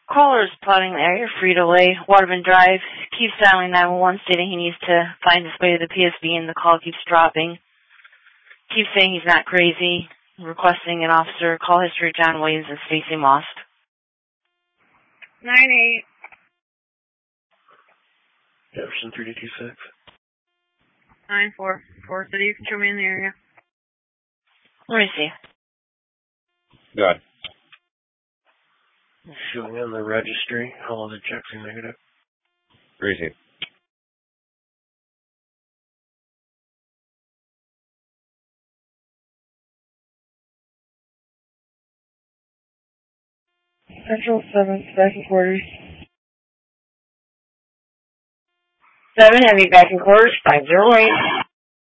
Caller is plotting the area Frito-Lay, Waterman Drive. Keeps dialing 911, stating he needs to find his way to the PSB, and the call keeps dropping. Keeps saying he's not crazy, requesting an officer. Call history: John Williams and Stacy Moss. 9-8. Jefferson 3226. 9-4. City, you can show me in the area. Let me see. Good. Showing on the registry. All the checks are negative. Receive. Central 7, second quarters. 7, heavy back in quarters, 508.